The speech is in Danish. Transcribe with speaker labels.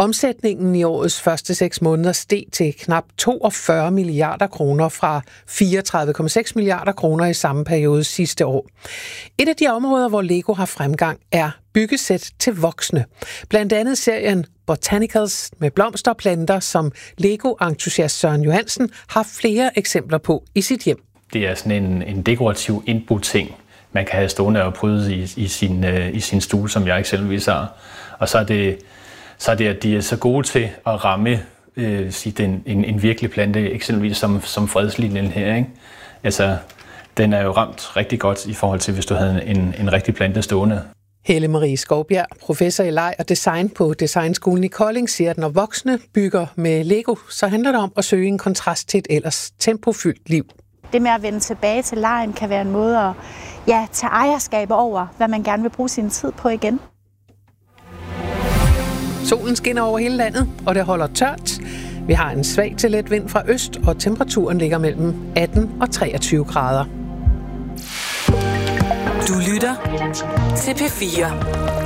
Speaker 1: Omsætningen i årets første 6 måneder steg til knap 42 milliarder kroner fra 34,6 milliarder kroner i samme periode sidste år. Et af de områder, hvor Lego har fremgang, er byggesæt til voksne. Blandt andet serien Botanicals med blomsterplanter, som Lego-entusiast Søren Johansen har flere eksempler på i sit hjem.
Speaker 2: Det er sådan en dekorativ indbo-ting, man kan have stående og prydet i sin stue, som jeg eksempelvis har. Og så er det, at de er så gode til at ramme en virkelig plante, eksempelvis som fredslinjen her, ikke? Altså, den er jo ramt rigtig godt i forhold til, hvis du havde en rigtig plante stående.
Speaker 1: Helle Marie Skovbjerg, professor i leg og design på Designskolen i Kolding, siger, at når voksne bygger med Lego, så handler det om at søge en kontrast til et ellers tempofyldt liv.
Speaker 3: Det med at vende tilbage til legen kan være en måde at tage ejerskab over, hvad man gerne vil bruge sin tid på igen.
Speaker 1: Solen skinner over hele landet, og det holder tørt. Vi har en svag til let vind fra øst, og temperaturen ligger mellem 18 og 23 grader.
Speaker 4: Du lytter til P4.